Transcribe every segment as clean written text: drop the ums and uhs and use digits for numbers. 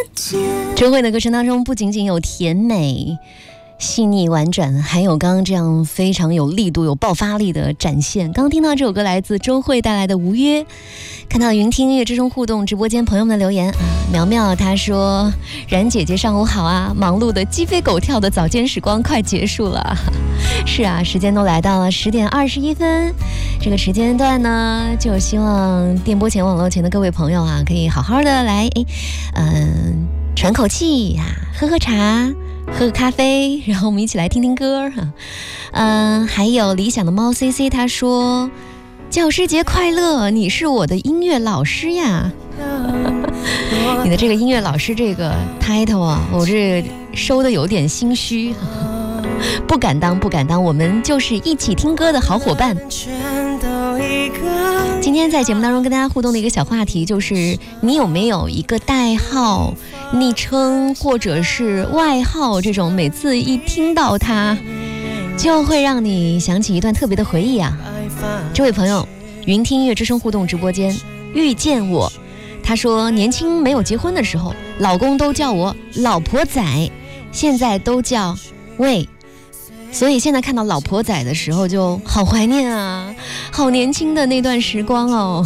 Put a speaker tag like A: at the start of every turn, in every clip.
A: 周慧的歌声当中不仅仅有甜美细腻婉转，还有刚刚这样非常有力度有爆发力的展现。刚刚听到这首歌来自周慧带来的无约。看到云听音乐之声互动直播间朋友们的留言苗苗她说，冉姐姐上午好啊，忙碌的鸡飞狗跳的早间时光快结束了。是啊，时间都来到了10点21分，这个时间段呢，就希望电波前网络前的各位朋友啊，可以好好的来喘口气呀，喝喝茶，喝个咖啡，然后我们一起来听听歌。还有理想的猫 CC 他说，教师节快乐，你是我的音乐老师呀。你的这个音乐老师这个 title 啊，我这收的有点心虚。不敢当，我们就是一起听歌的好伙伴。今天在节目当中跟大家互动的一个小话题就是，你有没有一个代号、昵称或者是外号，这种每次一听到它就会让你想起一段特别的回忆啊。这位朋友，云听音乐之声互动直播间遇见我，他说年轻没有结婚的时候，老公都叫我老婆仔，现在都叫喂，所以现在看到老婆仔的时候就好怀念啊，好年轻的那段时光哦。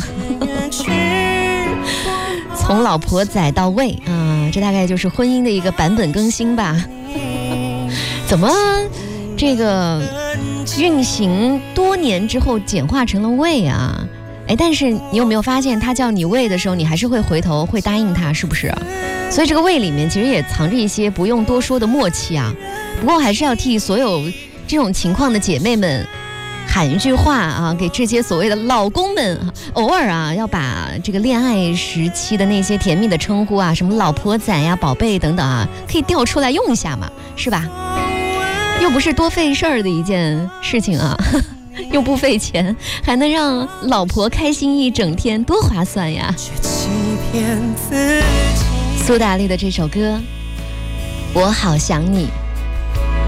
A: 从老婆仔到喂啊，这大概就是婚姻的一个版本更新吧。怎么这个运行多年之后简化成了喂啊？但是你有没有发现他叫你喂的时候，你还是会回头会答应他，是不是？所以这个喂里面其实也藏着一些不用多说的默契啊。不过还是要替所有这种情况的姐妹们喊一句话啊，给这些所谓的老公们，偶尔啊要把这个恋爱时期的那些甜蜜的称呼啊，什么老婆仔呀、宝贝等等啊，可以调出来用一下嘛，是吧？又不是多费事儿的一件事情啊，又不费钱，还能让老婆开心一整天，多划算呀！苏打绿的这首歌，我好想你。